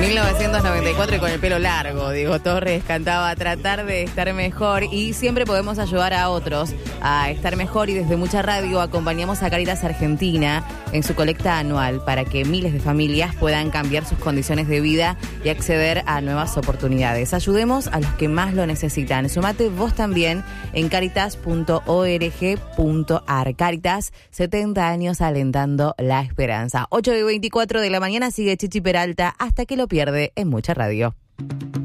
1994 y con el pelo largo, Diego Torres cantaba Tratar de estar mejor, y siempre podemos ayudar a otros a estar mejor, y desde Mucha Radio acompañamos a Cáritas Argentina en su colecta anual para que miles de familias puedan cambiar sus condiciones de vida y acceder a nuevas oportunidades. Ayudemos a los que más lo necesitan. Sumate vos también en caritas.org.ar. Cáritas, 70 años alentando la esperanza. 8:24 de la mañana, sigue Chichi Peralta hasta que lo pierde en Mucha Radio.